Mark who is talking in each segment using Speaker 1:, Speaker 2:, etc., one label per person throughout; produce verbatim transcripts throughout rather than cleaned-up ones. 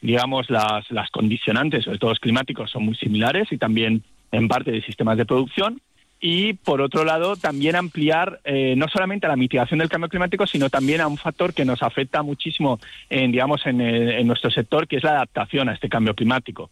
Speaker 1: digamos, las, las condicionantes, sobre todo los climáticos, son muy similares y también en parte de sistemas de producción. Y, por otro lado, también ampliar eh, no solamente a la mitigación del cambio climático, sino también a un factor que nos afecta muchísimo en, digamos, en, el, en nuestro sector, que es la adaptación a este cambio climático.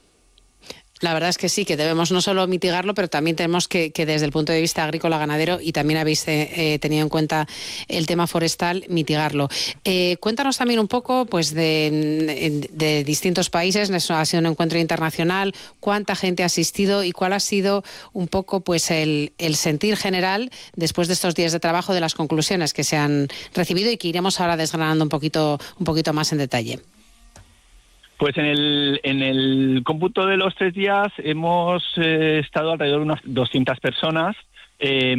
Speaker 2: La verdad es que sí, que debemos no solo mitigarlo, pero también tenemos que, que desde el punto de vista agrícola ganadero, y también habéis eh, tenido en cuenta el tema forestal, mitigarlo. Eh, cuéntanos también un poco pues de, de distintos países. Ha sido un encuentro internacional, cuánta gente ha asistido y cuál ha sido un poco pues el, el sentir general después de estos días de trabajo, de las conclusiones que se han recibido y que iremos ahora desgranando un poquito, un poquito más en detalle.
Speaker 1: Pues en el, en el cómputo de los tres días hemos eh, estado alrededor de unas doscientas personas. Eh,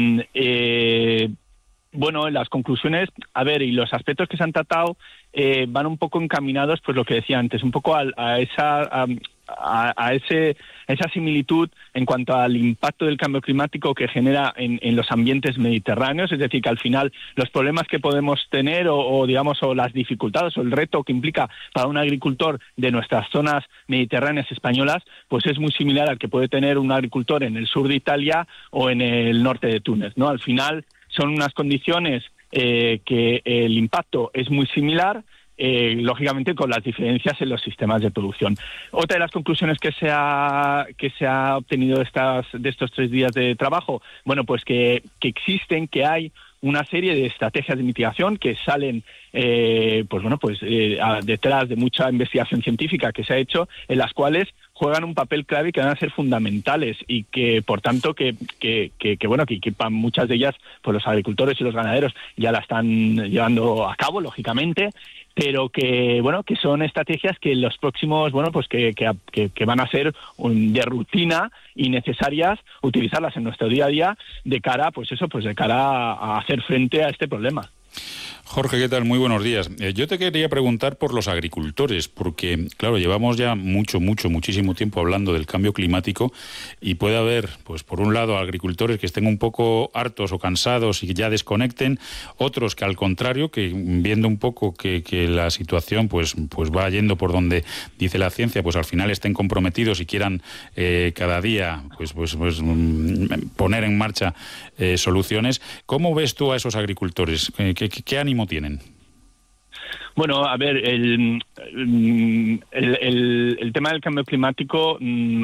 Speaker 1: eh, bueno, las conclusiones, a ver, y los aspectos que se han tratado eh, van un poco encaminados, pues lo que decía antes, un poco a, a esa... A, A, a, ese, a esa similitud en cuanto al impacto del cambio climático que genera en, en los ambientes mediterráneos, es decir, que al final los problemas que podemos tener o, o digamos o las dificultades o el reto que implica para un agricultor de nuestras zonas mediterráneas españolas, pues es muy similar al que puede tener un agricultor en el sur de Italia o en el norte de Túnez, ¿no? Al final son unas condiciones eh, que el impacto es muy similar. Eh, lógicamente con las diferencias en los sistemas de producción. Otra de las conclusiones que se ha que se ha obtenido de estas de estos tres días de trabajo, bueno, pues que, que existen, que hay una serie de estrategias de mitigación que salen, eh, pues bueno, pues eh, a, detrás de mucha investigación científica que se ha hecho, en las cuales juegan un papel clave y que van a ser fundamentales y que, por tanto, que, que, que, que bueno, que, que para muchas de ellas, pues los agricultores y los ganaderos ya la están llevando a cabo, lógicamente, pero que bueno que son estrategias que los próximos bueno pues que que, que van a ser un, de rutina y necesarias utilizarlas en nuestro día a día de cara pues eso pues de cara a, a hacer frente a este problema.
Speaker 3: Jorge, ¿qué tal? Muy buenos días. Eh, yo te quería preguntar por los agricultores, porque, claro, llevamos ya mucho, mucho, muchísimo tiempo hablando del cambio climático y puede haber, pues por un lado, agricultores que estén un poco hartos o cansados y que ya desconecten, otros que al contrario, que viendo un poco que, que la situación pues, pues va yendo por donde dice la ciencia, pues al final estén comprometidos y quieran eh, cada día pues, pues, pues poner en marcha eh, soluciones. ¿Cómo ves tú a esos agricultores? ¿Qué, qué, qué ánimo tienen?
Speaker 1: Bueno, a ver, el, el, el, el tema del cambio climático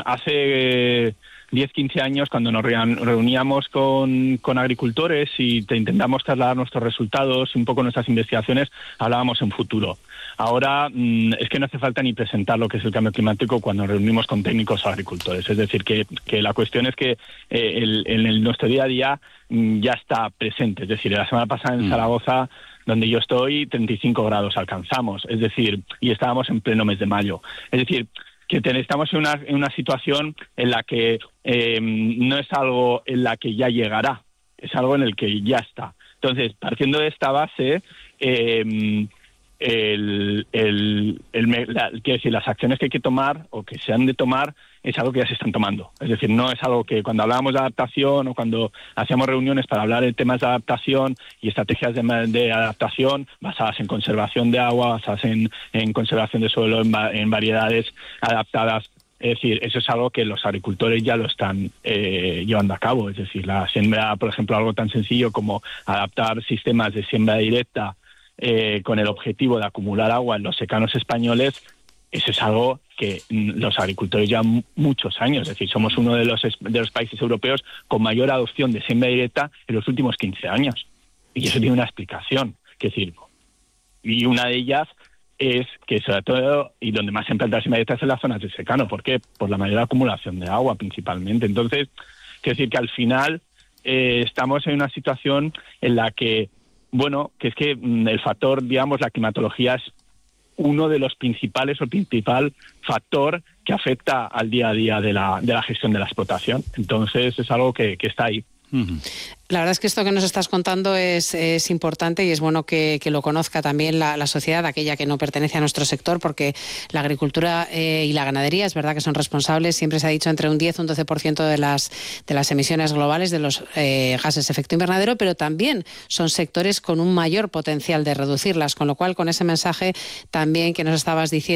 Speaker 1: hace diez, quince años, cuando nos reuníamos con, con agricultores y te intentamos trasladar nuestros resultados, un poco nuestras investigaciones, hablábamos en futuro. Ahora es que no hace falta ni presentar lo que es el cambio climático cuando nos reunimos con técnicos o agricultores. Es decir, que, que la cuestión es que eh, el, en el, nuestro día a día ya está presente. Es decir, la semana pasada en Zaragoza, donde yo estoy, treinta y cinco grados alcanzamos, es decir, y estábamos en pleno mes de mayo. Es decir, que estamos en una, en una situación en la que eh, no es algo en la que ya llegará, es algo en el que ya está. Entonces, partiendo de esta base, eh, el, el, el, la, quiero decir, las acciones que hay que tomar o que se han de tomar es algo que ya se están tomando. Es decir, no es algo que cuando hablábamos de adaptación o cuando hacíamos reuniones para hablar de temas de adaptación y estrategias de, de adaptación basadas en conservación de agua, basadas en, en conservación de suelo, en, en variedades adaptadas. Es decir, eso es algo que los agricultores ya lo están eh, llevando a cabo. Es decir, la siembra, por ejemplo, algo tan sencillo como adaptar sistemas de siembra directa eh, con el objetivo de acumular agua en los secanos españoles. Eso es algo que los agricultores llevan muchos años. Es decir, somos uno de los de los países europeos con mayor adopción de siembra directa en los últimos quince años. Y eso tiene una explicación. Es decir, y una de ellas es que sobre todo, y donde más se implanta la siembra directa es en las zonas de secano. ¿Por qué? Por la mayor acumulación de agua principalmente. Entonces, quiero decir que al final eh, estamos en una situación en la que, bueno, que es que mm, el factor, digamos, la climatología es uno de los principales o el principal factor que afecta al día a día de la, de la gestión de la explotación. Entonces es algo que, que está ahí.
Speaker 2: Uh-huh. La verdad es que esto que nos estás contando es, es importante y es bueno que, que lo conozca también la, la sociedad, aquella que no pertenece a nuestro sector, porque la agricultura eh, y la ganadería es verdad que son responsables, siempre se ha dicho, entre un diez y un doce por ciento de las, de las emisiones globales de los eh, gases de efecto invernadero, pero también son sectores con un mayor potencial de reducirlas, con lo cual con ese mensaje también que nos estabas diciendo